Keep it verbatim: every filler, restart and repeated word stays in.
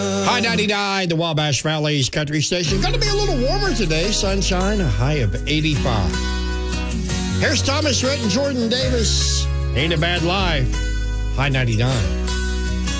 High ninety-nine, the Wabash Valley's country station. Going to be a little warmer today. Sunshine, a high of eighty-five. Here's Thomas Rhett and Jordan Davis. Ain't a Bad Life. High ninety-nine.